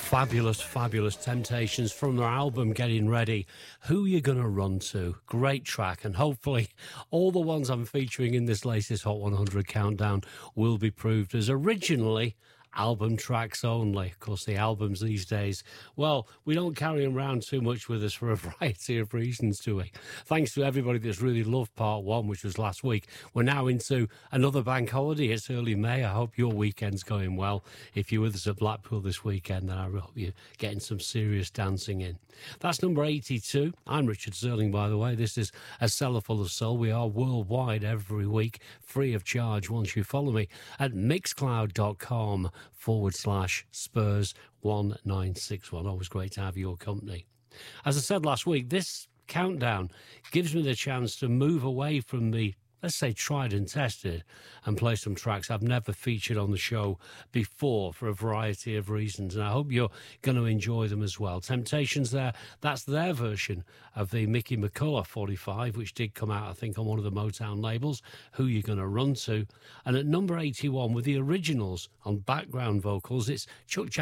Fabulous, fabulous Temptations from their album Getting Ready. Who You Gonna Run To? Great track, and hopefully all the ones I'm featuring in this latest Hot 100 countdown will be proved as originally album tracks only. Of course, the albums these days, well, we don't carry them around too much with us for a variety of reasons, do we? Thanks to everybody that's really loved part one, which was last week. We're now into another bank holiday. It's early May. I hope your weekend's going well. If you're with us at Blackpool this weekend, then I hope you're getting some serious dancing in. That's number 82. I'm Richard Zerling, by the way. This is A Cellar Full of Soul. We are worldwide every week, free of charge once you follow me at mixcloud.com/Spurs 1961. Always great to have your company. As I said last week, this countdown gives me the chance to move away from the, let's say, tried and tested, and play some tracks I've never featured on the show before for a variety of reasons, and I hope you're going to enjoy them as well. Temptations there, that's their version of the Mickey McCullough 45, which did come out, I think, on one of the Motown labels, Who You Gonna Run To? And at number 81, with the originals on background vocals, it's Chuck